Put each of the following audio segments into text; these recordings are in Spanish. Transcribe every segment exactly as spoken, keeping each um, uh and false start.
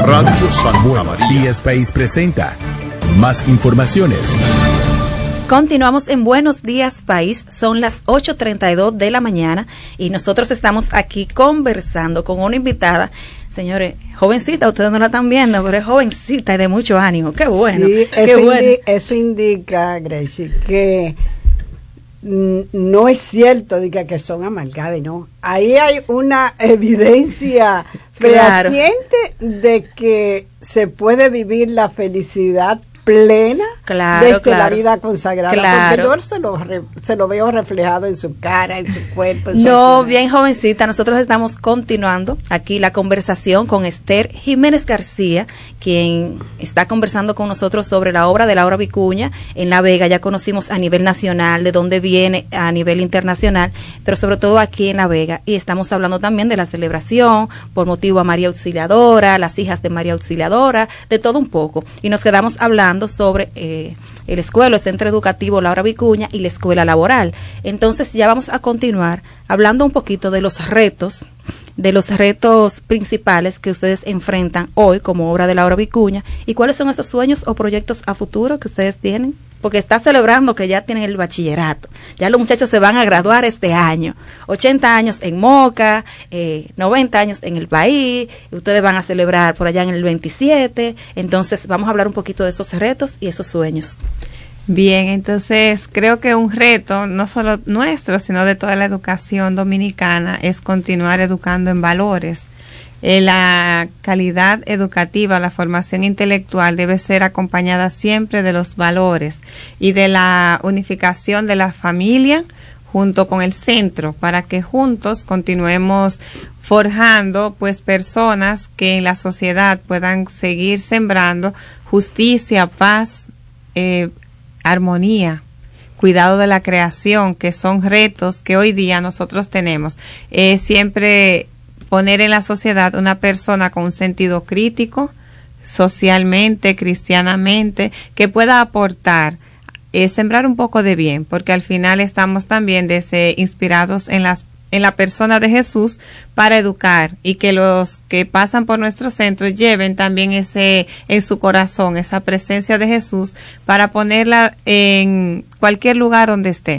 Radio Santa María Space presenta más informaciones. Continuamos en Buenos Días País, son las ocho treinta y dos de la mañana y nosotros estamos aquí conversando con una invitada, señores, jovencita, ustedes no la están viendo, pero es jovencita y de mucho ánimo, qué bueno. Sí, qué eso, bueno. indi- eso indica, Gracie, que n- no es cierto diga, que son amargadas, no. Ahí hay una evidencia Claro. fehaciente de que se puede vivir la felicidad plena Claro, desde claro. la vida consagrada, Claro. porque yo se lo, re- se lo veo reflejado en su cara, en su cuerpo. En su No, accionar. bien jovencita, nosotros estamos continuando aquí la conversación con Esther Jiménez García, quien está conversando con nosotros sobre la obra de Laura Vicuña en La Vega. Ya conocimos a nivel nacional, de dónde viene a nivel internacional, pero sobre todo aquí en La Vega. Y estamos hablando también de la celebración por motivo a María Auxiliadora, las hijas de María Auxiliadora, de todo un poco. Y nos quedamos hablando sobre eh, el escuela, el centro educativo Laura Vicuña y la escuela laboral. Entonces ya vamos a continuar hablando un poquito de los retos, de los retos principales que ustedes enfrentan hoy como obra de Laura Vicuña y cuáles son esos sueños o proyectos a futuro que ustedes tienen. Porque está celebrando que ya tienen el bachillerato. Ya los muchachos se van a graduar este año. ochenta años en Moca, eh, noventa años en el país. Y ustedes van a celebrar por allá en el veintisiete. Entonces vamos a hablar un poquito de esos retos y esos sueños. Bien, entonces creo que un reto, no solo nuestro, sino de toda la educación dominicana, es continuar educando en valores. Eh, la calidad educativa, la formación intelectual debe ser acompañada siempre de los valores y de la unificación de la familia junto con el centro para que juntos continuemos forjando pues personas que en la sociedad puedan seguir sembrando justicia, paz, eh, armonía, cuidado de la creación, que son retos que hoy día nosotros tenemos. Eh, siempre poner en la sociedad una persona con un sentido crítico, socialmente, cristianamente, que pueda aportar, eh, sembrar un poco de bien, porque al final estamos también desde, inspirados en las en la persona de Jesús para educar y que los que pasan por nuestro centro lleven también ese en su corazón, esa presencia de Jesús para ponerla en cualquier lugar donde esté.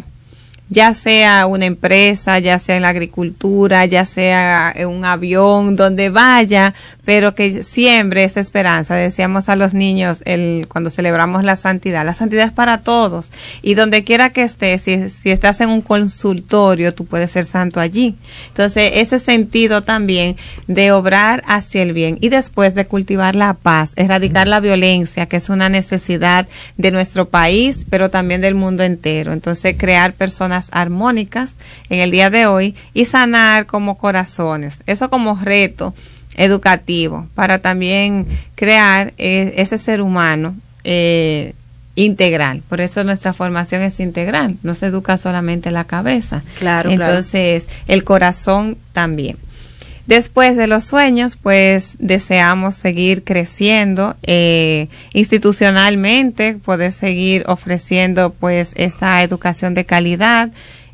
Ya sea una empresa, ya sea en la agricultura, ya sea en un avión, donde vaya, pero que siembre esa esperanza. Decíamos a los niños el, cuando celebramos la santidad, la santidad es para todos y donde quiera que estés, si, si estás en un consultorio, tú puedes ser santo allí. Entonces, ese sentido también de obrar hacia el bien y después de cultivar la paz, erradicar la violencia, que es una necesidad de nuestro país, pero también del mundo entero. Entonces, crear personas armónicas en el día de hoy y sanar como corazones. Eso como reto educativo para también crear eh, ese ser humano eh, integral. Por eso nuestra formación es integral. No se educa solamente la cabeza. Claro, Entonces, claro. El corazón también. Después de los sueños, pues deseamos seguir creciendo eh, institucionalmente, poder seguir ofreciendo pues esta educación de calidad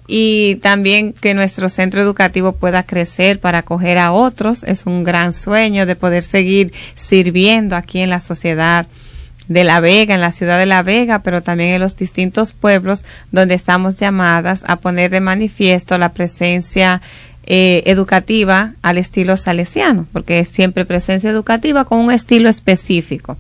y también que nuestro centro educativo pueda crecer para acoger a otros. Es un gran sueño de poder seguir sirviendo aquí en la sociedad de La Vega, en la ciudad de La Vega, pero también en los distintos pueblos donde estamos llamadas a poner de manifiesto la presencia Eh, educativa al estilo salesiano, porque es siempre presencia educativa con un estilo específico.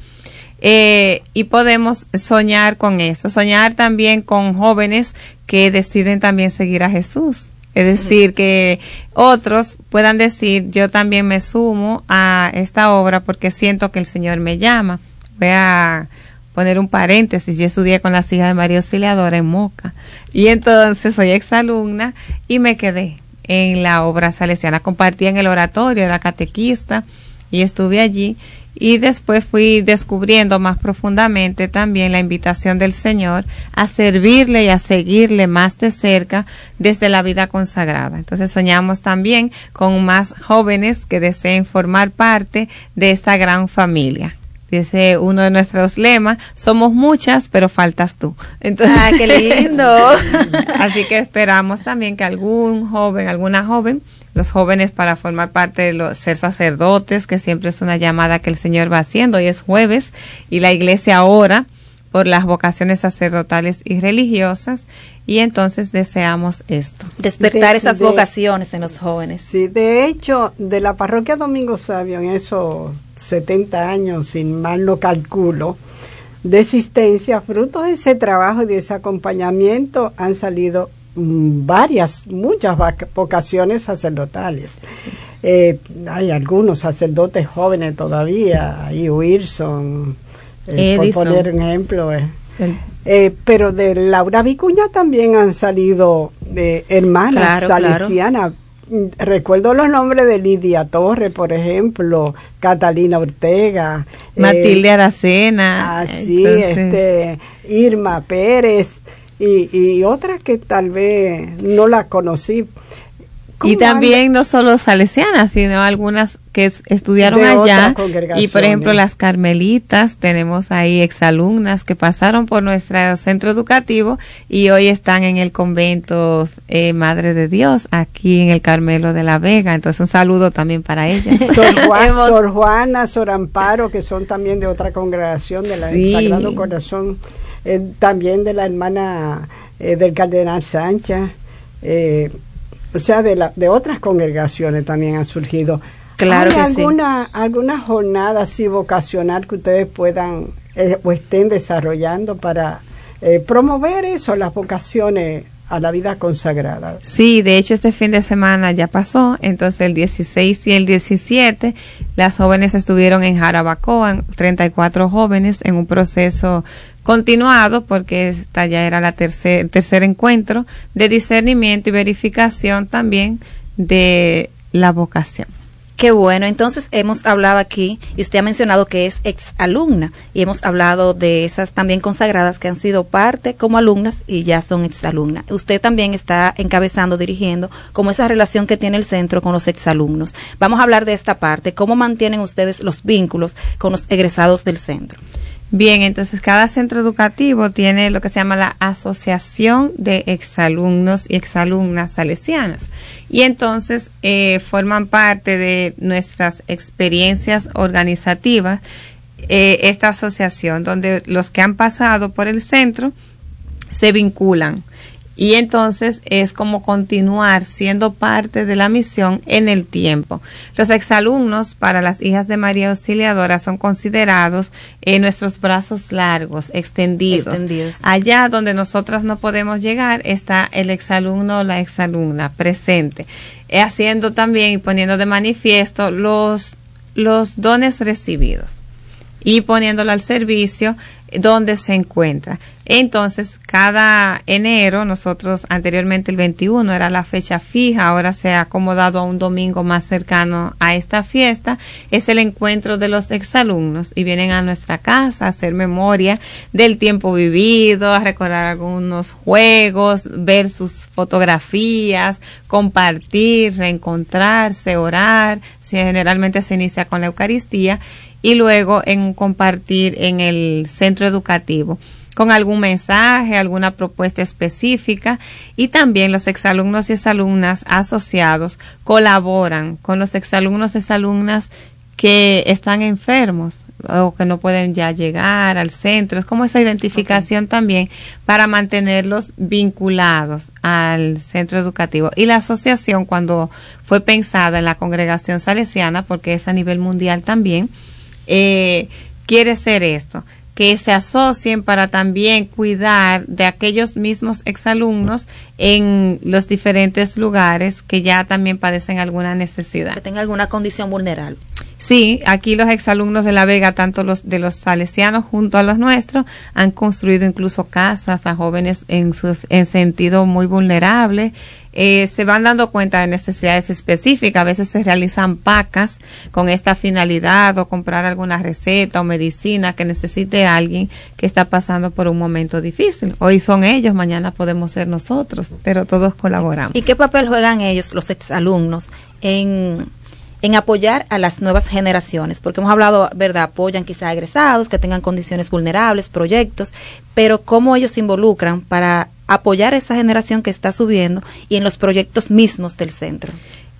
Eh, y podemos soñar con eso, soñar también con jóvenes que deciden también seguir a Jesús. Es decir, que otros puedan decir, yo también me sumo a esta obra porque siento que el Señor me llama. Voy a poner un paréntesis, yo estudié con las hijas de María Auxiliadora en Moca y entonces soy exalumna y me quedé en la obra salesiana, compartí en el oratorio, era catequista y estuve allí y después fui descubriendo más profundamente también la invitación del Señor a servirle y a seguirle más de cerca desde la vida consagrada. Entonces soñamos también con más jóvenes que deseen formar parte de esta gran familia. Dice uno de nuestros lemas, somos muchas, pero faltas tú. Entonces, ¡ah, qué lindo! Así que esperamos también que algún joven, alguna joven los jóvenes para formar parte de los ser sacerdotes, que siempre es una llamada que el Señor va haciendo. Hoy es jueves y la iglesia ora por las vocaciones sacerdotales y religiosas, y entonces deseamos esto. Despertar de, esas de, vocaciones en los jóvenes. Sí, de hecho, de la parroquia Domingo Sabio, en esos setenta años, sin mal no calculo, de existencia, fruto de ese trabajo y de ese acompañamiento, han salido mmm, varias, muchas vocaciones sacerdotales. Eh, hay algunos sacerdotes jóvenes todavía, ahí Wilson, eh, por poner un ejemplo. Eh. Eh, pero de Laura Vicuña también han salido eh, hermanas claro, salesianas. Claro. Recuerdo los nombres de Lidia Torre, por ejemplo, Catalina Ortega, Matilde eh, Aracena, así, este, Irma Pérez y, y otras que tal vez no la conocí. Y también anda? No solo salesianas, sino algunas que estudiaron allá, y por ejemplo las carmelitas, tenemos ahí exalumnas que pasaron por nuestro centro educativo y hoy están en el convento eh, Madre de Dios, aquí en el Carmelo de la Vega, entonces un saludo también para ellas. Sor, Juan, Sor Juana, Sor Amparo, que son también de otra congregación de la sí. Sagrado Corazón, eh, también de la hermana eh, del Cardenal Sánchez, eh, o sea, de, la, de otras congregaciones también han surgido. Claro ¿Hay que alguna, sí. alguna jornada así vocacional que ustedes puedan eh, o estén desarrollando para eh, promover eso, las vocaciones a la vida consagrada? Sí, de hecho este fin de semana ya pasó, entonces el dieciséis y el diecisiete las jóvenes estuvieron en Jarabacoa, treinta y cuatro jóvenes en un proceso continuado, porque esta ya era la tercer, tercer encuentro de discernimiento y verificación también de la vocación. Qué bueno, entonces hemos hablado aquí, y usted ha mencionado que es exalumna, y hemos hablado de esas también consagradas que han sido parte como alumnas y ya son exalumnas. Usted también está encabezando, dirigiendo, como esa relación que tiene el centro con los exalumnos. Vamos a hablar de esta parte, ¿cómo mantienen ustedes los vínculos con los egresados del centro? Bien, entonces cada centro educativo tiene lo que se llama la Asociación de Exalumnos y Exalumnas Salesianas, y entonces eh, forman parte de nuestras experiencias organizativas eh, esta asociación, donde los que han pasado por el centro se vinculan. Y entonces es como continuar siendo parte de la misión en el tiempo. Los exalumnos para las hijas de María Auxiliadora son considerados eh, nuestros brazos largos, extendidos. extendidos. Allá donde nosotras no podemos llegar está el exalumno o la exalumna presente, eh, haciendo también y poniendo de manifiesto los, los dones recibidos y poniéndolo al servicio donde se encuentra. Entonces, cada enero, nosotros anteriormente el veintiuno era la fecha fija, ahora se ha acomodado a un domingo más cercano a esta fiesta, es el encuentro de los exalumnos y vienen a nuestra casa a hacer memoria del tiempo vivido, a recordar algunos juegos, ver sus fotografías, compartir, reencontrarse, orar. Generalmente se inicia con la Eucaristía y luego en compartir en el centro educativo con algún mensaje, alguna propuesta específica, y también los exalumnos y exalumnas asociados colaboran con los exalumnos y exalumnas que están enfermos o que no pueden ya llegar al centro. Es como esa identificación okay. también para mantenerlos vinculados al centro educativo. Y la asociación, cuando fue pensada en la congregación salesiana, porque es a nivel mundial también, eh, quiere ser esto, que se asocien para también cuidar de aquellos mismos exalumnos en los diferentes lugares que ya también padecen alguna necesidad. Que tenga alguna condición vulnerable. Sí, aquí los exalumnos de La Vega, tanto los de los salesianos junto a los nuestros, han construido incluso casas a jóvenes en, sus, en sentido muy vulnerable. Eh, se van dando cuenta de necesidades específicas. A veces se realizan pacas con esta finalidad, o comprar alguna receta o medicina que necesite alguien que está pasando por un momento difícil. Hoy son ellos, mañana podemos ser nosotros, pero todos colaboramos. ¿Y qué papel juegan ellos, los exalumnos, en... en apoyar a las nuevas generaciones? Porque hemos hablado, ¿verdad? Apoyan quizá a egresados que tengan condiciones vulnerables, proyectos, pero ¿cómo ellos se involucran para apoyar a esa generación que está subiendo y en los proyectos mismos del centro?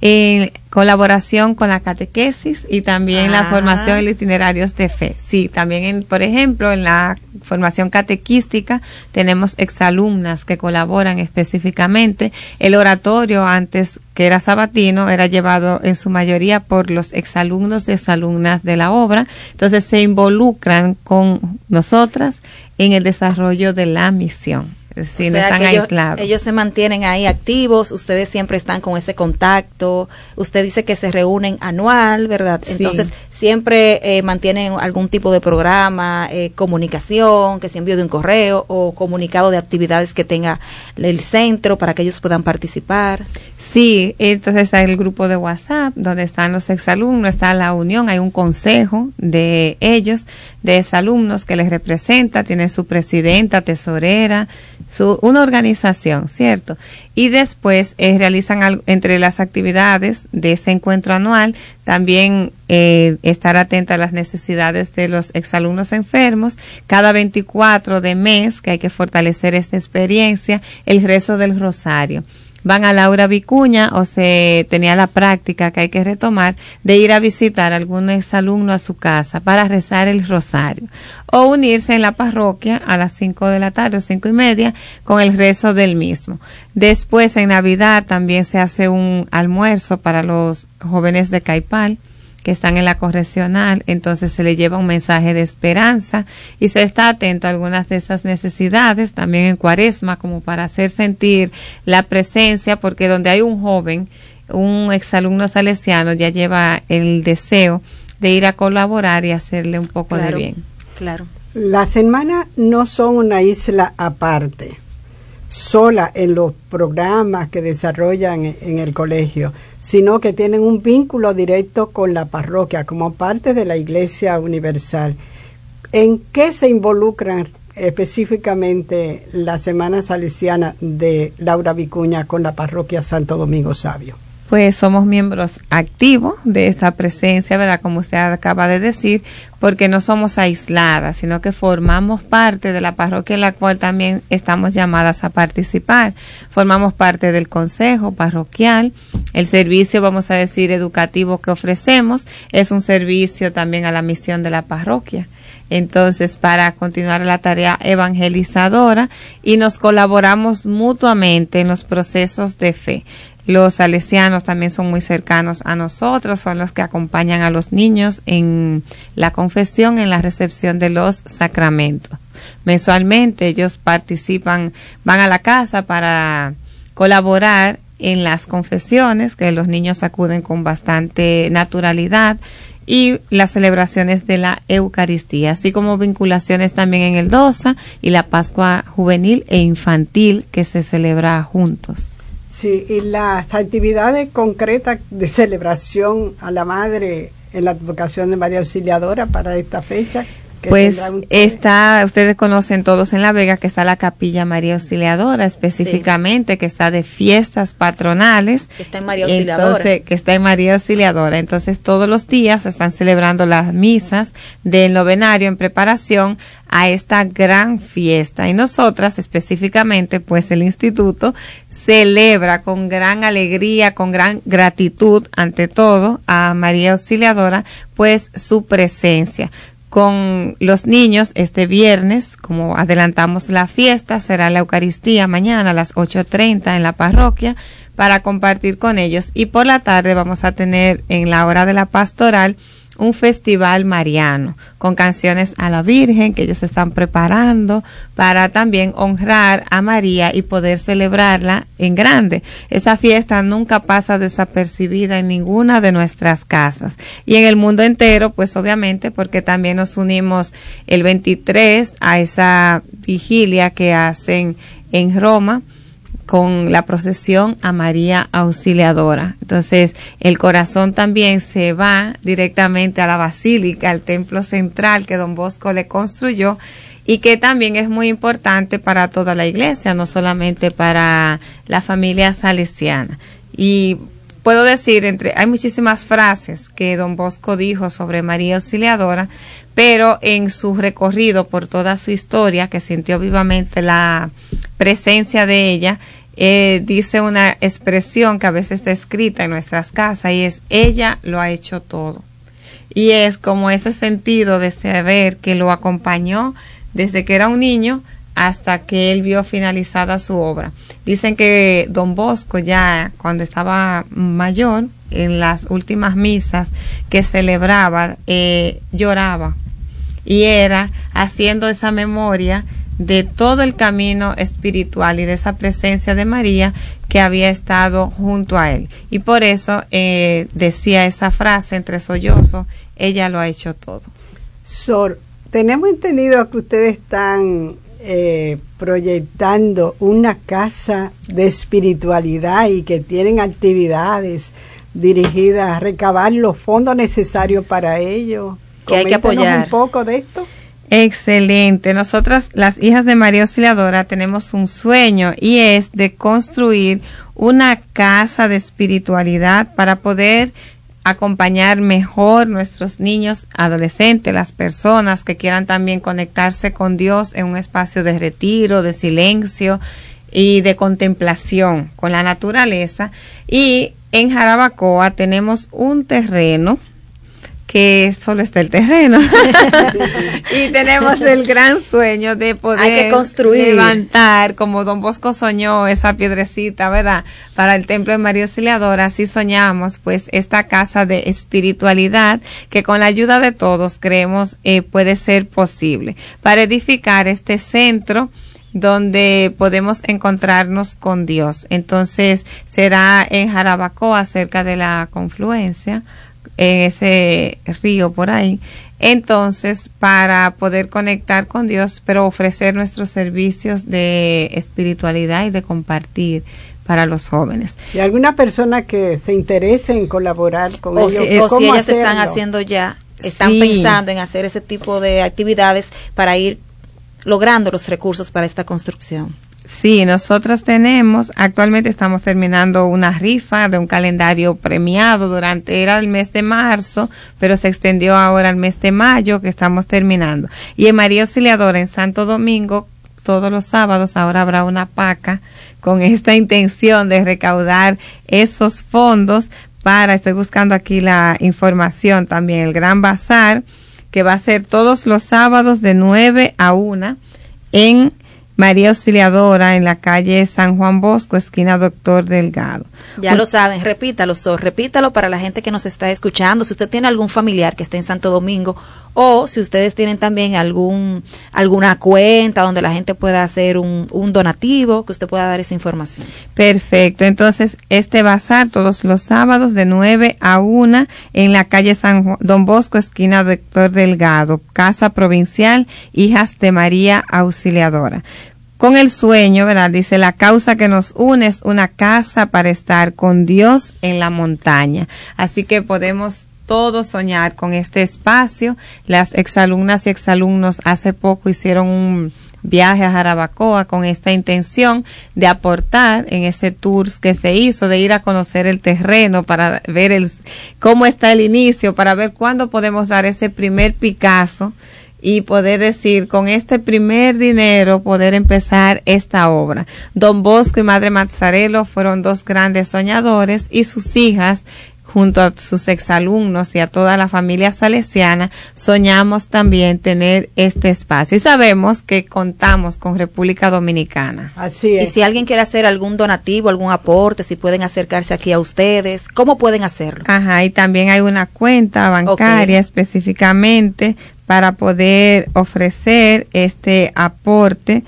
En colaboración con la catequesis y también ah. la formación en itinerarios de fe. Sí, también, en, por ejemplo, en la formación catequística tenemos exalumnas que colaboran específicamente. El oratorio, antes que era sabatino, era llevado en su mayoría por los exalumnos y exalumnas de la obra. Entonces se involucran con nosotras en el desarrollo de la misión. Sí, o sea, no están ellos, aislados. Ellos se mantienen ahí activos, ustedes siempre están con ese contacto. Usted dice que se reúnen anual, ¿verdad? Sí. Entonces, siempre eh, mantienen algún tipo de programa, eh, comunicación, que se envíe de un correo o comunicado de actividades que tenga el centro para que ellos puedan participar. Sí, entonces está el grupo de WhatsApp donde están los exalumnos, está la unión, hay un consejo de ellos, de exalumnos que les representa, tiene su presidenta, tesorera, su, una organización, ¿cierto? Y después eh, realizan al, entre las actividades de ese encuentro anual, también eh, estar atenta a las necesidades de los exalumnos enfermos, cada veinticuatro de mes, que hay que fortalecer esta experiencia, el rezo del rosario. Van a Laura Vicuña, o se tenía la práctica que hay que retomar de ir a visitar a algún exalumno a su casa para rezar el rosario o unirse en la parroquia a las cinco de la tarde o cinco y media con el rezo del mismo. Después, en Navidad, también se hace un almuerzo para los jóvenes de Caipal que están en la correccional, entonces se le lleva un mensaje de esperanza y se está atento a algunas de esas necesidades, también en Cuaresma, como para hacer sentir la presencia, porque donde hay un joven, un exalumno salesiano ya lleva el deseo de ir a colaborar y hacerle un poco claro, de bien. Claro. Las hermanas no son una isla aparte, sola en los programas que desarrollan en el colegio, sino que tienen un vínculo directo con la parroquia como parte de la Iglesia Universal. ¿En qué se involucran específicamente la Semana Salesiana de Laura Vicuña con la parroquia Santo Domingo Sabio? Pues somos miembros activos de esta presencia, ¿verdad? Como usted acaba de decir, porque no somos aisladas, sino que formamos parte de la parroquia en la cual también estamos llamadas a participar. Formamos parte del consejo parroquial. El servicio, vamos a decir, educativo que ofrecemos es un servicio también a la misión de la parroquia. Entonces, para continuar la tarea evangelizadora, y nos colaboramos mutuamente en los procesos de fe. Los salesianos también son muy cercanos a nosotros, son los que acompañan a los niños en la confesión, en la recepción de los sacramentos. Mensualmente ellos participan, van a la casa para colaborar en las confesiones, que los niños acuden con bastante naturalidad, y las celebraciones de la Eucaristía, así como vinculaciones también en el DOSA y la Pascua Juvenil e Infantil que se celebra juntos. Sí, y las actividades concretas de celebración a la Madre en la advocación de María Auxiliadora para esta fecha. Pues está, ustedes conocen todos en La Vega que está la Capilla María Auxiliadora específicamente, sí, que está de fiestas patronales. Que está en María Auxiliadora. Entonces, que está en María Auxiliadora. Entonces, todos los días se están celebrando las misas del novenario en preparación a esta gran fiesta. Y nosotras específicamente, pues el instituto celebra con gran alegría, con gran gratitud ante todo a María Auxiliadora, pues su presencia. Con los niños este viernes, como adelantamos la fiesta, será la Eucaristía mañana a las ocho treinta en la parroquia para compartir con ellos. Y por la tarde vamos a tener en la hora de la pastoral un festival mariano con canciones a la Virgen que ellos se están preparando para también honrar a María y poder celebrarla en grande. Esa fiesta nunca pasa desapercibida en ninguna de nuestras casas y en el mundo entero, pues obviamente porque también nos unimos el veintitrés a esa vigilia que hacen en Roma con la procesión a María Auxiliadora. Entonces, el corazón también se va directamente a la basílica, al templo central que Don Bosco le construyó y que también es muy importante para toda la iglesia, no solamente para la familia salesiana. Y puedo decir, entre hay muchísimas frases que Don Bosco dijo sobre María Auxiliadora, pero en su recorrido por toda su historia, que sintió vivamente la presencia de ella, eh, dice una expresión que a veces está escrita en nuestras casas y es, ella lo ha hecho todo. Y es como ese sentido de saber que lo acompañó desde que era un niño hasta que él vio finalizada su obra. Dicen que Don Bosco ya cuando estaba mayor, en las últimas misas que celebraba, eh, lloraba. Y era haciendo esa memoria de todo el camino espiritual y de esa presencia de María que había estado junto a él. Y por eso eh, decía esa frase entre sollozos, ella lo ha hecho todo. Sor, tenemos entendido que ustedes están eh, proyectando una casa de espiritualidad y que tienen actividades dirigidas a recabar los fondos necesarios para ello. Que hay que apoyar un poco de esto. Excelente. Nosotras, las hijas de María Auxiliadora, tenemos un sueño y es de construir una casa de espiritualidad para poder acompañar mejor nuestros niños, adolescentes, las personas que quieran también conectarse con Dios en un espacio de retiro, de silencio y de contemplación con la naturaleza. Y en Jarabacoa tenemos un terreno que solo está el terreno y tenemos el gran sueño de poder Hay que construir. levantar, como Don Bosco soñó, esa piedrecita, ¿verdad?, para el templo de María Auxiliadora. Así soñamos pues esta casa de espiritualidad que con la ayuda de todos creemos eh, puede ser posible para edificar este centro donde podemos encontrarnos con Dios. Entonces será en Jarabacoa, cerca de la confluencia, en ese río por ahí. Entonces, para poder conectar con Dios, pero ofrecer nuestros servicios de espiritualidad y de compartir para los jóvenes. ¿Y alguna persona que se interese en colaborar con o ellos? Si, o si ellas hacerlo? están haciendo ya, están Sí. pensando en hacer ese tipo de actividades para ir logrando los recursos para esta construcción. Sí, nosotros tenemos, actualmente estamos terminando una rifa de un calendario premiado durante, era el mes de marzo, pero se extendió ahora al mes de mayo que estamos terminando. Y en María Auxiliadora, en Santo Domingo, todos los sábados ahora habrá una paca con esta intención de recaudar esos fondos para, estoy buscando aquí la información también, el Gran Bazar, que va a ser todos los sábados de nueve a una en María Auxiliadora, en la calle San Juan Bosco, esquina Doctor Delgado. Ya lo saben, repítalo, so, repítalo para la gente que nos está escuchando. Si usted tiene algún familiar que esté en Santo Domingo o si ustedes tienen también algún alguna cuenta donde la gente pueda hacer un, un donativo, que usted pueda dar esa información. Perfecto. Entonces, este bazar todos los sábados de nueve a una en la calle San Juan, Don Bosco, esquina Doctor Delgado, Casa Provincial, Hijas de María Auxiliadora. Con el sueño, ¿verdad? Dice, la causa que nos une es una casa para estar con Dios en la montaña. Así que podemos todos soñar con este espacio. Las exalumnas y exalumnos hace poco hicieron un viaje a Jarabacoa con esta intención de aportar en ese tour que se hizo, de ir a conocer el terreno para ver el cómo está el inicio, para ver cuándo podemos dar ese primer Picasso y poder decir, con este primer dinero, poder empezar esta obra. Don Bosco y Madre Mazzarello fueron dos grandes soñadores y sus hijas, junto a sus exalumnos y a toda la familia salesiana, soñamos también tener este espacio. Y sabemos que contamos con República Dominicana. Así es. Y si alguien quiere hacer algún donativo, algún aporte, si pueden acercarse aquí a ustedes, ¿cómo pueden hacerlo? Ajá, y también hay una cuenta bancaria, okay, específicamente para poder ofrecer este aporte,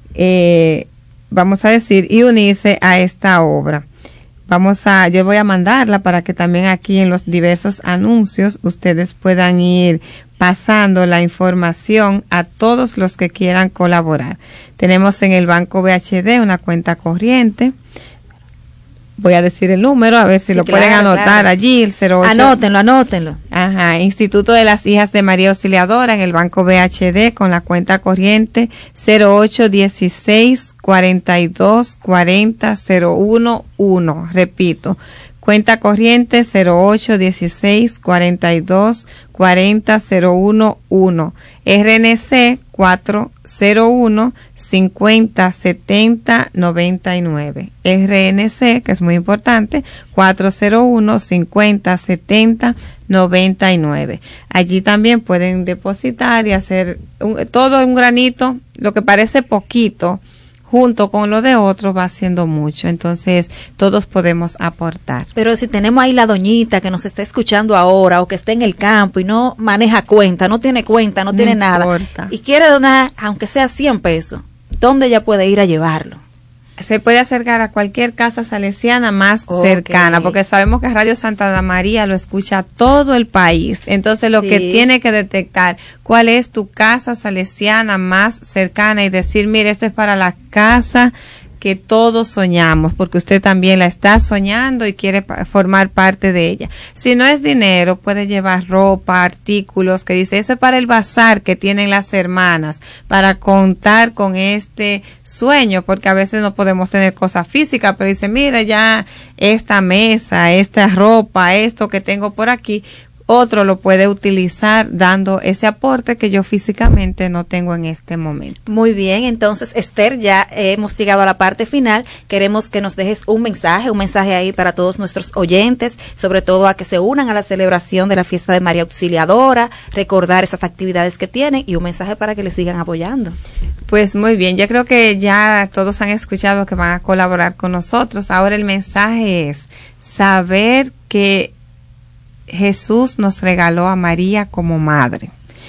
eh, vamos a decir, y unirse a esta obra. Vamos a, yo voy a mandarla para que también aquí en los diversos anuncios ustedes puedan ir pasando la información a todos los que quieran colaborar. Tenemos en el Banco B H D una cuenta corriente. Voy a decir el número, a ver si sí, lo claro, pueden anotar claro. allí, el cero ocho. Anótenlo, anótenlo. Ajá, Instituto de las Hijas de María Auxiliadora en el Banco B H D con la cuenta corriente cero ocho dieciséis cuarenta y dos cuarenta cero uno uno. Repito, cuenta corriente cero ocho dieciséis cuarenta y dos cuarenta cero uno uno. R N C cuatro cero uno, cinco cero siete cero, nueve nueve. R N C, que es muy importante, cuatro cero uno, cinco cero siete cero, nueve nueve. Allí también pueden depositar y hacer un, todo un granito, lo que parece poquito, junto con lo de otros va haciendo mucho. Entonces, todos podemos aportar. Pero si tenemos ahí la doñita que nos está escuchando ahora o que está en el campo y no maneja cuenta, no tiene cuenta, no, no tiene importa. nada, y quiere donar, aunque sea cien pesos, ¿dónde ella puede ir a llevarlo? Se puede acercar a cualquier casa salesiana más okay. cercana, porque sabemos que Radio Santa María lo escucha todo el país. Entonces, lo sí. que tiene que detectar cuál es tu casa salesiana más cercana y decir, mire, esto es para la casa que todos soñamos, porque usted también la está soñando y quiere pa- formar parte de ella. Si no es dinero, puede llevar ropa, artículos, que dice, eso es para el bazar que tienen las hermanas, para contar con este sueño, porque a veces no podemos tener cosas físicas, pero dice, mira, ya esta mesa, esta ropa, esto que tengo por aquí, otro lo puede utilizar dando ese aporte que yo físicamente no tengo en este momento. Muy bien, entonces Esther, ya hemos llegado a la parte final. Queremos que nos dejes un mensaje, un mensaje ahí para todos nuestros oyentes, sobre todo a que se unan a la celebración de la fiesta de María Auxiliadora, recordar esas actividades que tienen y un mensaje para que les sigan apoyando. Pues muy bien, yo creo que ya todos han escuchado que van a colaborar con nosotros. Ahora el mensaje es saber que Jesús nos regaló a María como madre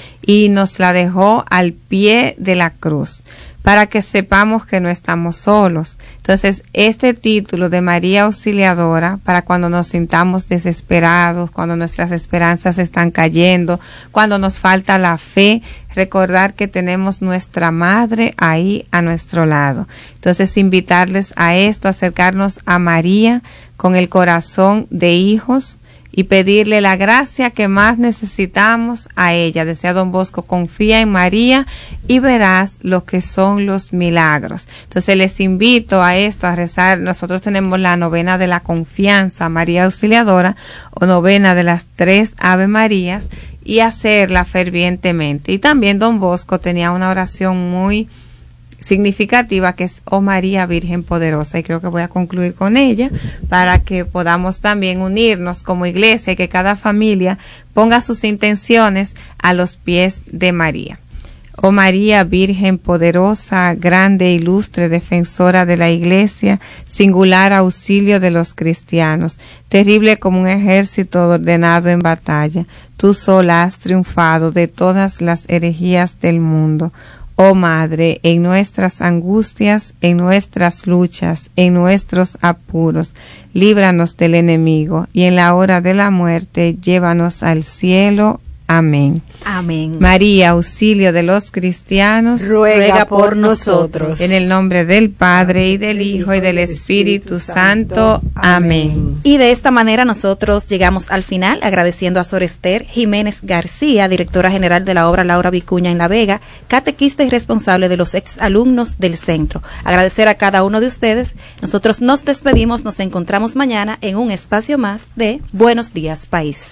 y nos la dejó al pie de la cruz para que sepamos que no estamos solos. Entonces, este título de María Auxiliadora, para cuando nos sintamos desesperados, cuando nuestras esperanzas están cayendo, cuando nos falta la fe, recordar que tenemos nuestra madre ahí a nuestro lado. Entonces, invitarles a esto, acercarnos a María con el corazón de hijos, y pedirle la gracia que más necesitamos a ella. Decía Don Bosco, confía en María y verás lo que son los milagros. Entonces les invito a esto, a rezar. Nosotros tenemos la novena de la confianza, María Auxiliadora, o novena de las tres Ave Marías, y hacerla fervientemente. Y también Don Bosco tenía una oración muy significativa que es Oh María Virgen Poderosa, y creo que voy a concluir con ella para que podamos también unirnos como iglesia y que cada familia ponga sus intenciones a los pies de María. Oh María Virgen Poderosa, grande e ilustre defensora de la iglesia, singular auxilio de los cristianos, terrible como un ejército ordenado en batalla, tú sola has triunfado de todas las herejías del mundo. Oh Madre, en nuestras angustias, en nuestras luchas, en nuestros apuros, líbranos del enemigo, y en la hora de la muerte, llévanos al cielo. Amén. Amén. María, auxilio de los cristianos, ruega por nosotros. En el nombre del Padre, y del Hijo, y del Espíritu Santo. Amén. Y de esta manera nosotros llegamos al final, agradeciendo a Sor Esther Jiménez García, directora general de la obra Laura Vicuña en La Vega, catequista y responsable de los exalumnos del centro. Agradecer a cada uno de ustedes. Nosotros nos despedimos, nos encontramos mañana en un espacio más de Buenos Días País.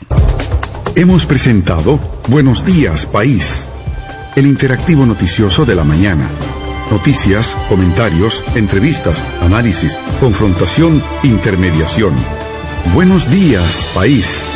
Hemos presentado Buenos Días País, el interactivo noticioso de la mañana. Noticias, comentarios, entrevistas, análisis, confrontación, intermediación. Buenos Días País.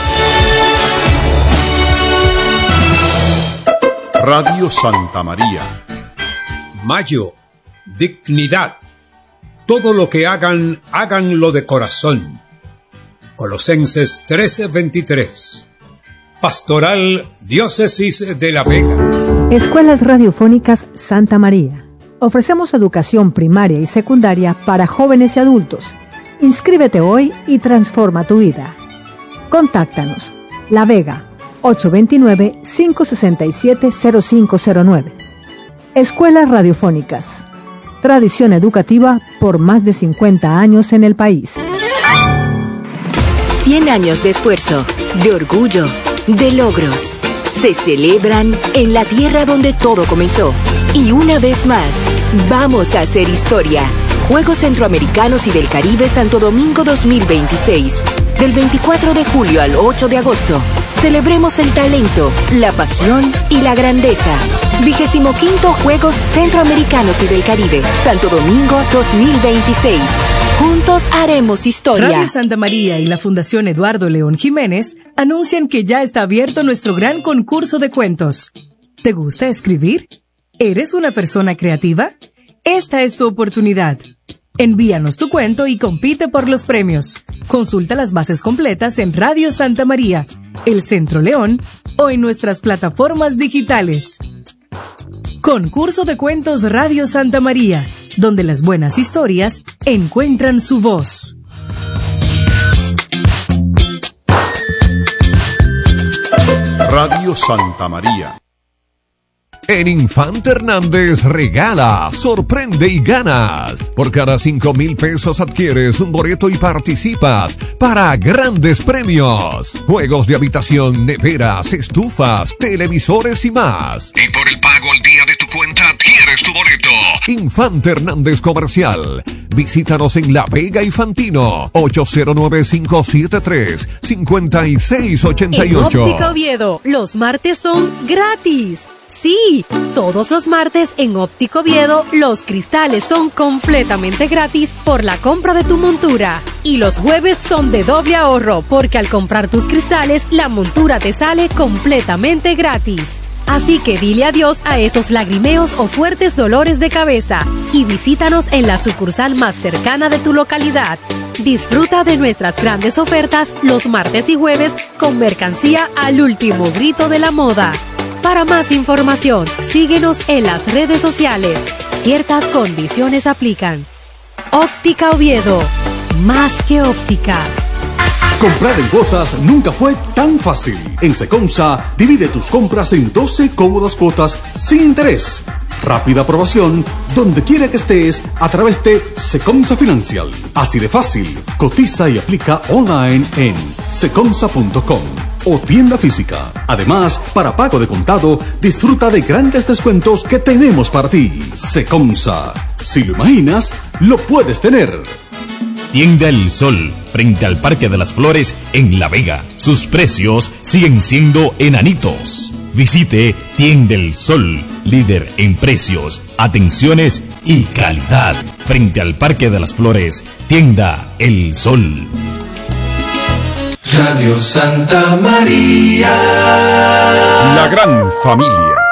Radio Santa María. Mayo, dignidad. Todo lo que hagan, háganlo de corazón. Colosenses trece veintitrés. Pastoral Diócesis de La Vega. Escuelas Radiofónicas Santa María. Ofrecemos educación primaria y secundaria para jóvenes y adultos. Inscríbete hoy y transforma tu vida. Contáctanos. La Vega, ocho dos nueve, cinco seis siete, cero cinco cero nueve. Escuelas Radiofónicas. Tradición educativa por más de cincuenta años en el país. cien años de esfuerzo, de orgullo, de logros. Se celebran en la tierra donde todo comenzó. Y una vez más, vamos a hacer historia. Juegos Centroamericanos y del Caribe Santo Domingo dos mil veintiséis. Del veinticuatro de julio al ocho de agosto. Celebremos el talento, la pasión y la grandeza. Vigésimo quinto Juegos Centroamericanos y del Caribe Santo Domingo dos mil veintiséis. Juntos haremos historia. Radio Santa María y la Fundación Eduardo León Jiménez anuncian que ya está abierto nuestro gran concurso de cuentos. ¿Te gusta escribir? ¿Eres una persona creativa? Esta es tu oportunidad. Envíanos tu cuento y compite por los premios. Consulta las bases completas en Radio Santa María, El Centro León o en nuestras plataformas digitales. Concurso de Cuentos Radio Santa María, donde las buenas historias encuentran su voz. Radio Santa María. En Infante Hernández regala, sorprende y ganas. Por cada cinco mil pesos adquieres un boleto y participas para grandes premios. Juegos de habitación, neveras, estufas, televisores y más. Y por el pago al día de tu cuenta adquieres tu boleto. Infante Hernández Comercial. Visítanos en La Vega y Fantino. ocho cero nueve, cinco siete tres, cinco seis ocho ocho. En Óptica Oviedo, los martes son gratis. Sí, todos los martes en Óptico Oviedo los cristales son completamente gratis por la compra de tu montura. Y los jueves son de doble ahorro porque al comprar tus cristales la montura te sale completamente gratis. Así que dile adiós a esos lagrimeos o fuertes dolores de cabeza y visítanos en la sucursal más cercana de tu localidad. Disfruta de nuestras grandes ofertas los martes y jueves con mercancía al último grito de la moda. Para más información, síguenos en las redes sociales. Ciertas condiciones aplican. Óptica Oviedo. Más que óptica. Comprar en cuotas nunca fue tan fácil. En Secomsa, divide tus compras en doce cómodas cuotas sin interés. Rápida aprobación, donde quiera que estés, a través de Secomsa Financial. Así de fácil. Cotiza y aplica online en secomsa punto com o tienda física. Además, para pago de contado, disfruta de grandes descuentos que tenemos para ti. Secomsa. Si lo imaginas, lo puedes tener. Tienda El Sol, frente al Parque de las Flores en La Vega. Sus precios siguen siendo enanitos. Visite Tienda El Sol, líder en precios, atenciones y calidad. Frente al Parque de las Flores, Tienda El Sol. Radio Santa María. La gran familia.